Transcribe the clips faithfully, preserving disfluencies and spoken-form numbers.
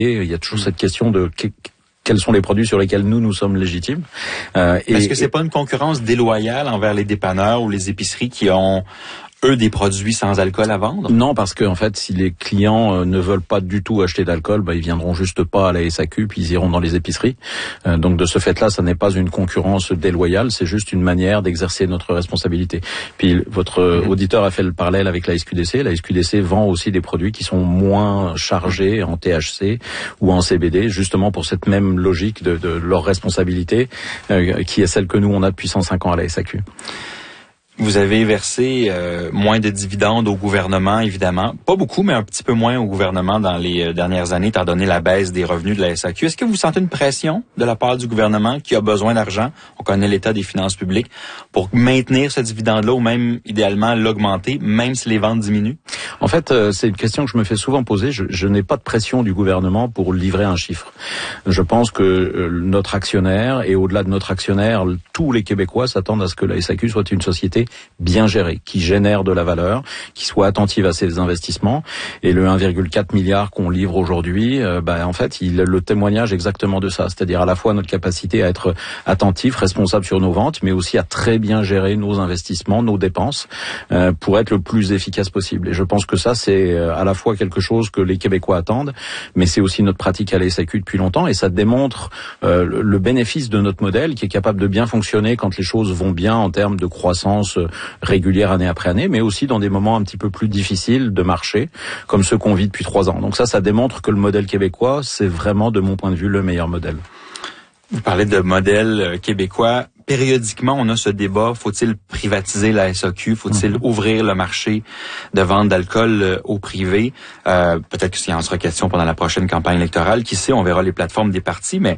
il y a toujours mmh. cette question de quels sont les produits sur lesquels nous, nous sommes légitimes. Euh, et, Est-ce que c'est pas une concurrence déloyale envers les dépanneurs ou les épiceries qui ont eux des produits sans alcool à vendre? Non, parce que en fait, si les clients euh, ne veulent pas du tout acheter d'alcool, bah, ils viendront juste pas à la S A Q, puis ils iront dans les épiceries. Euh, donc de ce fait-là, ça n'est pas une concurrence déloyale, c'est juste une manière d'exercer notre responsabilité. Puis votre mmh. auditeur a fait le parallèle avec la S Q D C. La S Q D C vend aussi des produits qui sont moins chargés en T H C ou en C B D, justement pour cette même logique de, de leur responsabilité, euh, qui est celle que nous on a depuis cent cinq ans à la S A Q. Vous avez versé euh, moins de dividendes au gouvernement, évidemment. Pas beaucoup, mais un petit peu moins au gouvernement dans les euh, dernières années, étant donné la baisse des revenus de la S A Q. Est-ce que vous sentez une pression de la part du gouvernement qui a besoin d'argent? On connaît l'état des finances publiques pour maintenir ce dividende-là ou même, idéalement, l'augmenter, même si les ventes diminuent? En fait, euh, c'est une question que je me fais souvent poser. Je, je n'ai pas de pression du gouvernement pour livrer un chiffre. Je pense que euh, notre actionnaire, et au-delà de notre actionnaire, tous les Québécois s'attendent à ce que la S A Q soit une société bien gérée, qui génère de la valeur, qui soit attentive à ses investissements. Et le un virgule quatre milliard qu'on livre aujourd'hui, euh, bah, en fait, il est le témoignage exactement de ça. C'est-à-dire à la fois notre capacité à être attentif, responsable sur nos ventes, mais aussi à très bien gérer nos investissements, nos dépenses, euh, pour être le plus efficace possible. Et je pense que ça, c'est à la fois quelque chose que les Québécois attendent, mais c'est aussi notre pratique à la S A Q depuis longtemps, et ça démontre euh, le bénéfice de notre modèle, qui est capable de bien fonctionner quand les choses vont bien en termes de croissance régulière année après année, mais aussi dans des moments un petit peu plus difficiles de marché, comme ceux qu'on vit depuis trois ans. Donc ça, ça démontre que le modèle québécois, c'est vraiment, de mon point de vue, le meilleur modèle. Vous parlez de modèle québécois. Périodiquement, on a ce débat, faut-il privatiser la S A Q? Faut-il mmh. ouvrir le marché de vente d'alcool au privé? Euh, peut-être qu'il y en sera question pendant la prochaine campagne électorale. Qui sait, on verra les plateformes des partis, mais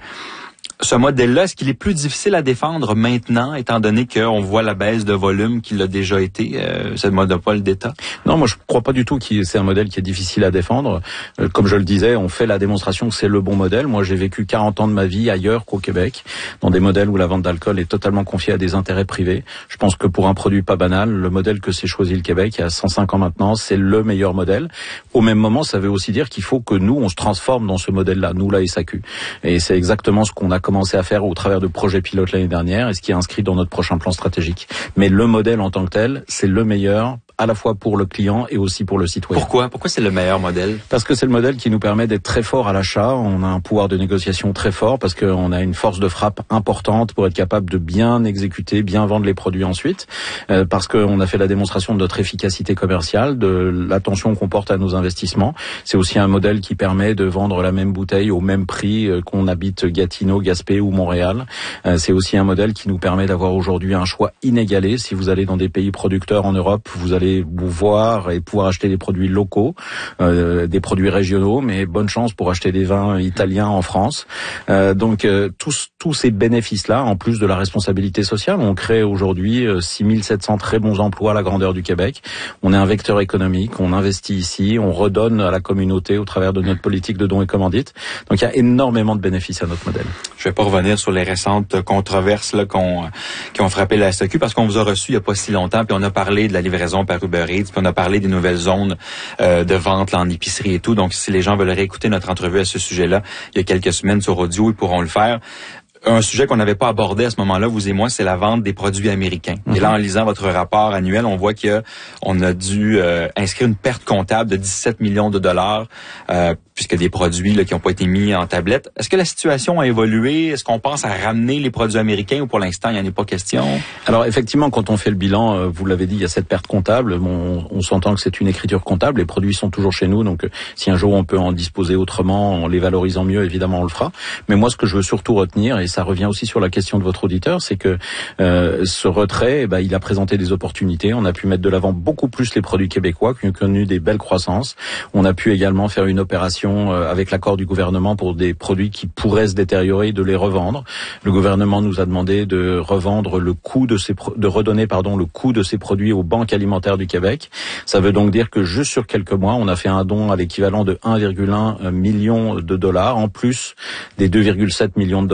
ce modèle-là, est-ce qu'il est plus difficile à défendre maintenant, étant donné qu'on voit la baisse de volume qu'il a déjà été, euh, ce monopole d'État? Non, moi je crois pas du tout que c'est un modèle qui est difficile à défendre. Euh, comme je le disais, on fait la démonstration que c'est le bon modèle. Moi j'ai vécu quarante ans de ma vie ailleurs qu'au Québec, dans des modèles où la vente d'alcool est totalement confiée à des intérêts privés. Je pense que pour un produit pas banal, le modèle que s'est choisi le Québec il y a cent cinq ans maintenant, c'est le meilleur modèle. Au même moment, ça veut aussi dire qu'il faut que nous, on se transforme dans ce modèle-là, nous la S A Q. Et c'est exactement ce qu'on a commencé à faire au travers de projets pilotes l'année dernière et ce qui est inscrit dans notre prochain plan stratégique. Mais le modèle en tant que tel, c'est le meilleur, à la fois pour le client et aussi pour le citoyen. Pourquoi? Pourquoi c'est le meilleur modèle? Parce que c'est le modèle qui nous permet d'être très fort à l'achat. On a un pouvoir de négociation très fort parce qu'on a une force de frappe importante pour être capable de bien exécuter, bien vendre les produits ensuite. Euh, parce qu'on a fait la démonstration de notre efficacité commerciale, de l'attention qu'on porte à nos investissements. C'est aussi un modèle qui permet de vendre la même bouteille au même prix euh, qu'on habite Gatineau, Gaspé ou Montréal. Euh, c'est aussi un modèle qui nous permet d'avoir aujourd'hui un choix inégalé. Si vous allez dans des pays producteurs en Europe, vous allez vous voir et pouvoir acheter des produits locaux, euh, des produits régionaux, mais bonne chance pour acheter des vins italiens en France. Euh, donc euh, tous tous ces bénéfices-là, en plus de la responsabilité sociale, on crée aujourd'hui euh, six mille sept cents très bons emplois à la grandeur du Québec. On est un vecteur économique, on investit ici, on redonne à la communauté au travers de notre politique de dons et commandites. Donc il y a énormément de bénéfices à notre modèle. Je vais pas revenir sur les récentes controverses là qu'on qui ont frappé la S A Q parce qu'on vous a reçu il y a pas si longtemps, puis on a parlé de la livraison par Uber Eats, puis on a parlé des nouvelles zones euh, de vente là, en épicerie et tout. Donc si les gens veulent réécouter notre entrevue à ce sujet-là, il y a quelques semaines sur audio, ils pourront le faire. Un sujet qu'on n'avait pas abordé à ce moment-là, vous et moi, c'est la vente des produits américains. Mm-hmm. Et là, en lisant votre rapport annuel, on voit qu'il y a, on a dû euh, inscrire une perte comptable de dix-sept millions de dollars, euh, puisque des produits là, qui n'ont pas été mis en tablette. Est-ce que la situation a évolué? Est-ce qu'on pense à ramener les produits américains ou pour l'instant, il n'y en a pas question? Alors effectivement, quand on fait le bilan, euh, vous l'avez dit, il y a cette perte comptable. Bon, on, on s'entend que c'est une écriture comptable. Les produits sont toujours chez nous, donc euh, si un jour on peut en disposer autrement, en les valorisant mieux, évidemment, on le fera. Mais moi, ce que je veux surtout retenir, et ça revient aussi sur la question de votre auditeur, c'est que euh, ce retrait, eh ben, il a présenté des opportunités. On a pu mettre de l'avant beaucoup plus les produits québécois qui ont connu des belles croissances. On a pu également faire une opération euh, avec l'accord du gouvernement pour des produits qui pourraient se détériorer, de les revendre. Le gouvernement nous a demandé de revendre le coût de ces pro- de redonner pardon le coût de ces produits aux banques alimentaires du Québec. Ça veut donc dire que juste sur quelques mois, on a fait un don à l'équivalent de un virgule un million de dollars en plus des deux virgule sept millions de dollars pour les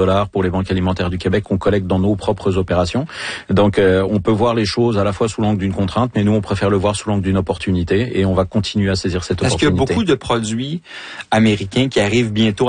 les banques alimentaires du Québec qu'on collecte dans nos propres opérations. Donc euh, on peut voir les choses à la fois sous l'angle d'une contrainte, mais nous on préfère le voir sous l'angle d'une opportunité et on va continuer à saisir cette Est-ce opportunité. Est-ce qu'il y a beaucoup de produits américains qui arrivent bientôt